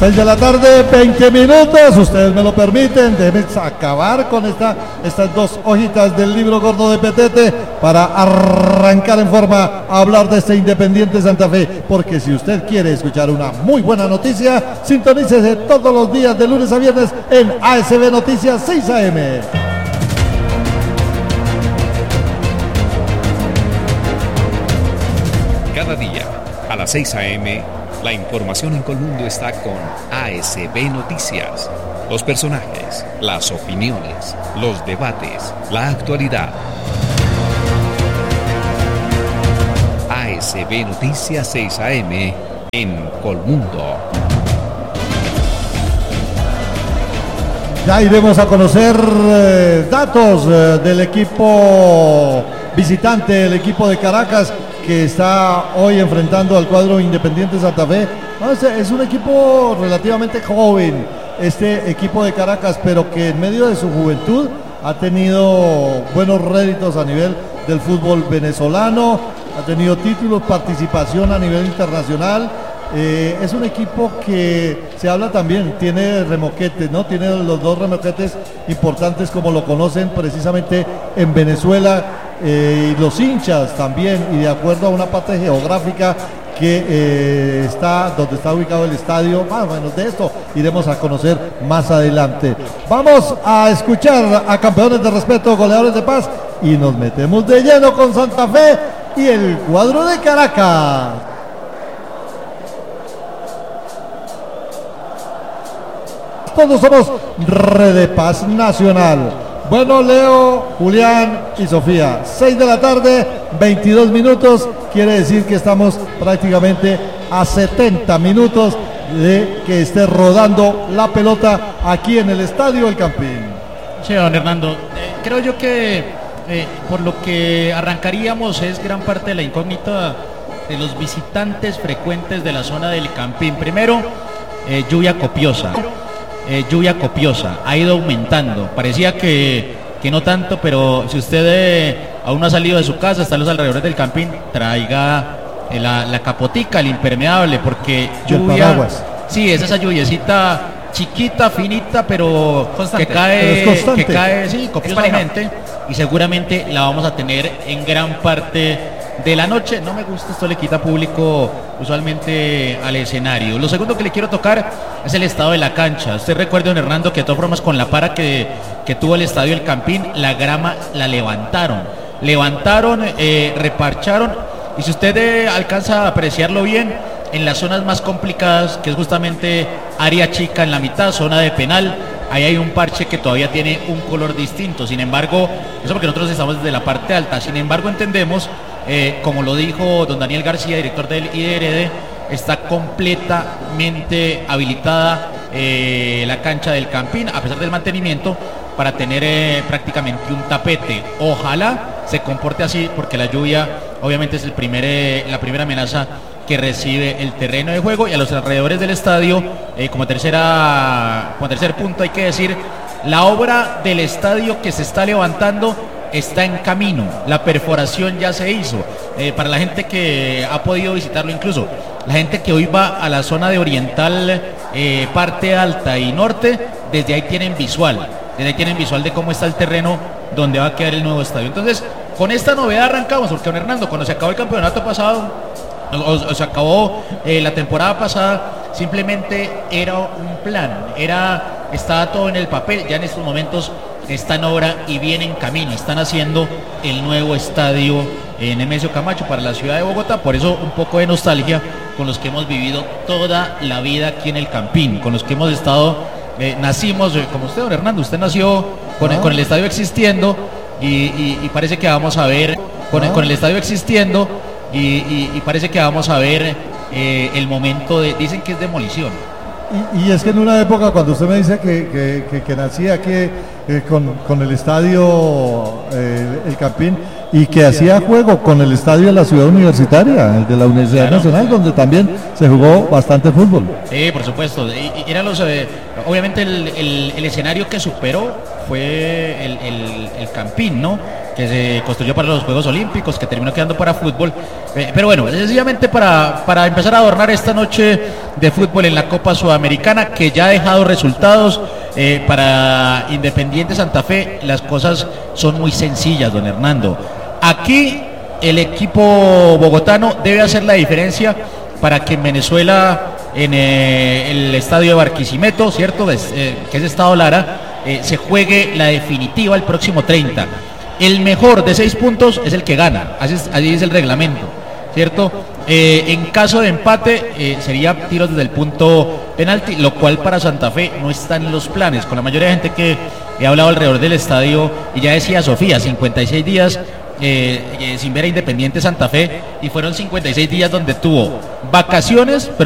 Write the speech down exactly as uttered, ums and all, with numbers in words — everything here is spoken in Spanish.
seis de la tarde, veinte minutos, ustedes me lo permiten, déjenme acabar con esta, estas dos hojitas del libro gordo de Petete para arrancar en forma a hablar de este Independiente Santa Fe, porque si usted quiere escuchar una muy buena noticia, sintonícese todos los días de lunes a viernes en A S B Noticias seis A M. Cada día, a las seis A M, la información en Colmundo está con A S B Noticias. Los personajes, las opiniones, los debates, la actualidad. A S B Noticias seis A M en Colmundo. Ya iremos a conocer eh, datos eh, del equipo visitante, el equipo de Caracas, que está hoy enfrentando al cuadro Independiente Santa Fe. No, es, es un equipo relativamente joven, este equipo de Caracas, pero que en medio de su juventud ha tenido buenos réditos a nivel del fútbol venezolano, ha tenido títulos, participación a nivel internacional. Eh, es un equipo que se habla también, tiene remoquetes, ¿no? Tiene los dos remoquetes importantes, como lo conocen precisamente en Venezuela, eh, y los hinchas también, y de acuerdo a una parte geográfica que eh, está donde está ubicado el estadio. Más o menos de esto iremos a conocer más adelante. Vamos a escuchar a campeones de respeto, goleadores de paz, y nos metemos de lleno con Santa Fe y el cuadro de Caracas. Todos somos Red de Paz Nacional. Bueno, Leo, Julián y Sofía, seis de la tarde, veintidós minutos, quiere decir que estamos prácticamente a setenta minutos de que esté rodando la pelota aquí en el Estadio El Campín. Sí, don Hernando, eh, creo yo que eh, por lo que arrancaríamos es gran parte de la incógnita de los visitantes frecuentes de la zona del Campín. Primero, eh, lluvia copiosa. Eh, lluvia copiosa, ha ido aumentando, parecía que, que no tanto, pero si usted eh, aún no ha salido de su casa, está en los alrededores del Campín, traiga eh, la, la capotica, el impermeable, porque lluvia, sí, es esa lluviecita chiquita, finita, pero constante, que cae, pero que cae, sí, copiosamente, y seguramente la vamos a tener en gran parte de la noche. No me gusta, esto le quita público usualmente al escenario. Lo segundo que le quiero tocar es el estado de la cancha. Usted recuerda, don Hernando, que de todas formas con la para que, que tuvo el estadio El Campín, la grama la levantaron, levantaron, eh, reparcharon, y si usted eh, alcanza a apreciarlo bien, en las zonas más complicadas, que es justamente área chica en la mitad, zona de penal, ahí hay un parche que todavía tiene un color distinto. Sin embargo, eso porque nosotros estamos desde la parte alta, sin embargo entendemos, Eh, como lo dijo don Daniel García, director del I D R D, está completamente habilitada eh, la cancha del Campín, a pesar del mantenimiento, para tener eh, prácticamente un tapete. Ojalá se comporte así, porque la lluvia obviamente es el primer, eh, la primera amenaza que recibe el terreno de juego, y a los alrededores del estadio, eh, como tercera como tercer punto hay que decir, la obra del estadio que se está levantando está en camino, la perforación ya se hizo. Eh, para la gente que ha podido visitarlo, incluso la gente que hoy va a la zona de Oriental, eh, parte alta y norte, desde ahí tienen visual, desde ahí tienen visual de cómo está el terreno donde va a quedar el nuevo estadio. Entonces, con esta novedad arrancamos, porque don Hernando, cuando se acabó el campeonato pasado, o, o se acabó eh, la temporada pasada, simplemente era un plan, era, estaba todo en el papel. Ya en estos momentos está en obra y viene en camino. Están haciendo el nuevo estadio en Nemesio Camacho para la ciudad de Bogotá. Por eso un poco de nostalgia con los que hemos vivido toda la vida aquí en el Campín, con los que hemos estado, eh, nacimos, eh, como usted, don Hernando, usted nació con, ah. el, con el estadio existiendo, y, y, y parece que vamos a ver, con, ah. el, con el estadio existiendo, y, y, y parece que vamos a ver eh, el momento de, dicen que es demolición. Y, y es que en una época, cuando usted me dice que, que, que, que nací aquí eh, con, con el estadio eh, El Campín, y que hacía juego con el estadio de la ciudad universitaria, el de la Universidad claro. Nacional, donde también se jugó bastante fútbol. Sí, por supuesto. Y, y eran los, eh, obviamente el, el, el escenario que superó fue el, el, el Campín, ¿no? Que se construyó para los Juegos Olímpicos, que terminó quedando para fútbol. Eh, pero bueno, sencillamente para, para empezar a adornar esta noche de fútbol en la Copa Sudamericana, que ya ha dejado resultados. Eh, para Independiente Santa Fe las cosas son muy sencillas, don Hernando. Aquí el equipo bogotano debe hacer la diferencia para que en Venezuela, en eh, el estadio de Barquisimeto, ¿cierto? Es, eh, que es Estado Lara, eh, se juegue la definitiva el próximo treinta. El mejor de seis puntos es el que gana, así es, así es el reglamento, ¿cierto? Eh, en caso de empate eh, sería tiros desde el punto penalti, lo cual para Santa Fe no está en los planes. Con la mayoría de gente que he hablado alrededor del estadio, y ya decía Sofía, cincuenta y seis días eh, eh, sin ver a Independiente Santa Fe, y fueron cincuenta y seis días donde tuvo vacaciones, pero